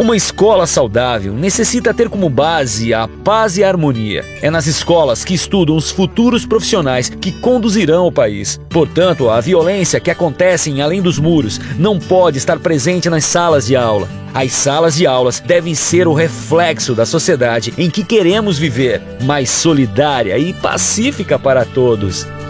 Uma escola saudável necessita ter como base a paz e a harmonia. É nas escolas que estudam os futuros profissionais que conduzirão o país. Portanto, a violência que acontece além dos muros não pode estar presente nas salas de aula. As salas de aulas devem ser o reflexo da sociedade em que queremos viver, mais solidária e pacífica para todos.